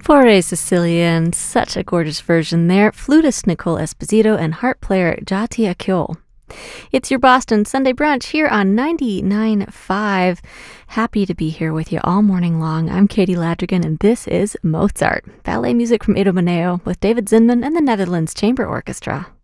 Fore Sicilian, such a gorgeous version there. Flutist Nicole Esposito and harp player Jati Akil. It's your Boston Sunday brunch here on 99.5. Happy to be here with you all morning long. I'm Katie Ladrigan, and this is Mozart, ballet music from Idomeneo with David Zinman and the Netherlands Chamber Orchestra.